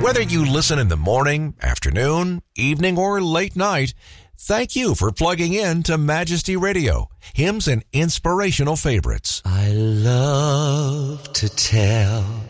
Whether you listen in the morning, afternoon, evening, or late night, thank you for plugging in to Majesty Radio, hymns and inspirational favorites. I love to tell